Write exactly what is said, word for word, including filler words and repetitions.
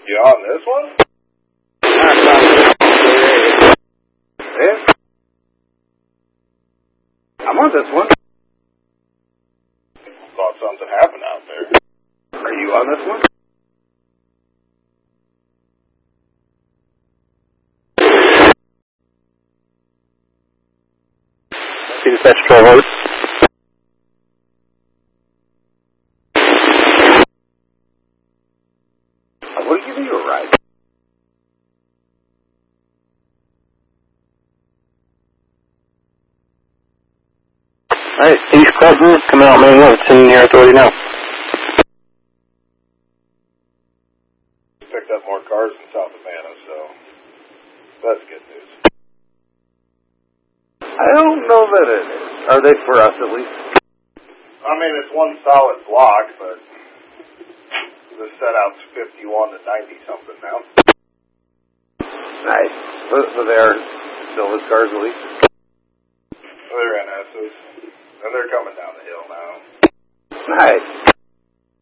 You on this one? Yeah. I'm on this one. Thought something happened out there. Are you on this one? See the Dispatch twelve hours. I want to give you a ride. Alright, East Clinton, coming out main one, sending your authority now. Picked up more cars in South Havana, so that's good news. I don't know that it is. Are they for us at least? I mean, it's one solid block, but the set-out's fifty-one to ninety something now. Nice. So, so they are Silva's cars at least? They're N S's, and they're coming down the hill now. Nice.